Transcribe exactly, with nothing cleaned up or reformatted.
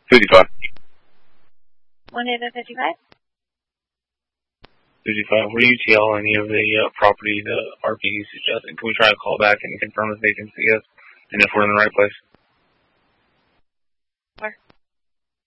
fifty-five. one eight zero fifty-five. fifty-five. Were you T L any of the uh, property the R P U suggested? Can we try to call back and confirm the vacancy, yes? And if we're in the right place?